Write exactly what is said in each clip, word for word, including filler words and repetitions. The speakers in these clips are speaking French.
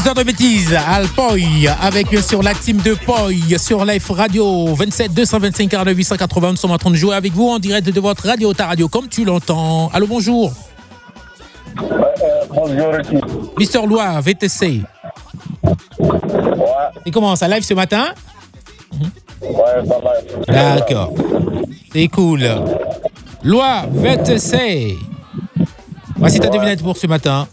Histoire de bêtises, Al Poi, avec bien sûr la team de Poi sur Life Radio, vingt-sept deux cent vingt-cinq quarante-neuf huit cent quatre-vingts. Nous sommes en train de jouer avec vous en direct de votre radio, ta radio, comme tu l'entends. Allô, bonjour. Ouais, euh, bonjour, ici. Mister Lois, V T C. Ouais. Et comment ça, live ce matin? Ouais, pas mal. D'accord. C'est cool. Lois, V T C. Voici ta devinette pour ce matin.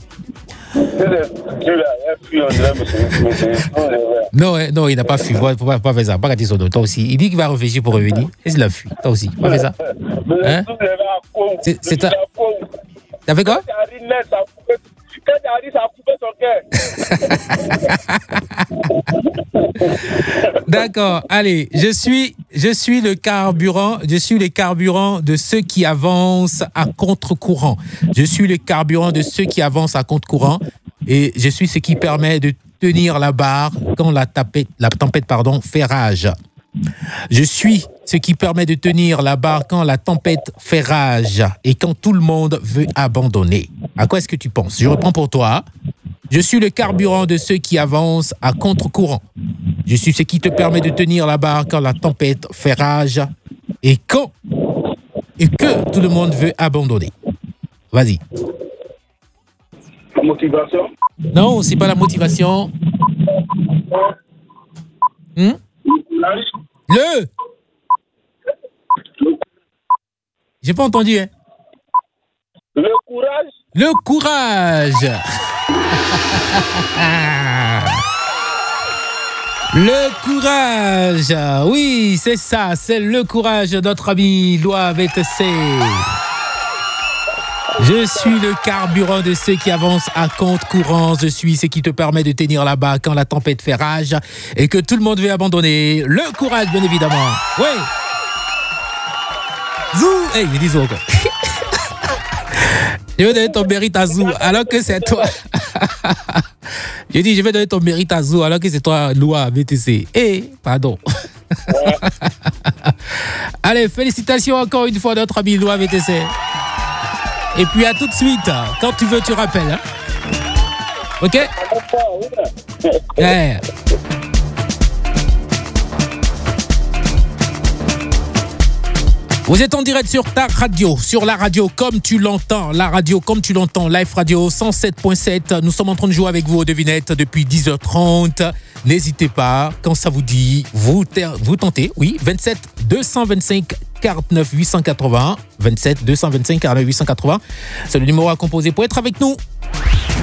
Non, hein, non, il n'a pas fui. Faut, faut pas, faut pas faire ça. Pas gâter son dos. Toi aussi. Il dit qu'il va réfléchir pour revenir. Et il a fui. Toi aussi. Pas faire ça. Hein? C'est, c'est ta... T'as fait quoi? Quand j'ai dit ça a coupé son cœur. D'accord. Allez, je suis, je suis le carburant. Je suis le carburant de ceux qui avancent à contre-courant. Je suis le carburant de ceux qui avancent à contre-courant. Et je suis ce qui permet de tenir la barre quand la, tapette, la tempête pardon, fait rage. Je suis ce qui permet de tenir la barre quand la tempête fait rage et quand tout le monde veut abandonner. À quoi est-ce que tu penses? Je reprends pour toi. Je suis le carburant de ceux qui avancent à contre-courant. Je suis ce qui te permet de tenir la barre quand la tempête fait rage et quand et que tout le monde veut abandonner. Vas-y. La motivation? Non, c'est pas la motivation. Hmm? Le J'ai pas entendu, hein? Le courage? Le courage. Le courage. Oui, c'est ça, c'est le courage de notre ami Lois V T C. Je suis le carburant de ceux qui avancent à contre-courant. Je suis ce qui te permet de tenir là-bas quand la tempête fait rage et que tout le monde veut abandonner. Le courage, bien évidemment. Oui. Zou. Hey, je dis Zou encore. Je vais donner ton mérite à Zou alors que c'est toi. Je dis, je vais donner ton mérite à Zou alors que c'est toi, Lois V T C. Eh, hey, pardon. Ouais. Allez, félicitations encore une fois à notre ami Lois V T C. Et puis à tout de suite. Quand tu veux, tu rappelles. Hein? Ok? Yeah. Vous êtes en direct sur ta radio, sur la radio comme tu l'entends, la radio comme tu l'entends, Life Radio cent sept point sept. Nous sommes en train de jouer avec vous aux devinettes depuis dix heures trente. N'hésitez pas, quand ça vous dit, vous, ter- vous tentez, oui, vingt-sept deux cent vingt-cinq quarante-neuf huit cent quatre-vingts, vingt-sept deux cent vingt-cinq quarante-neuf huit cent quatre-vingts. C'est le numéro à composer pour être avec nous.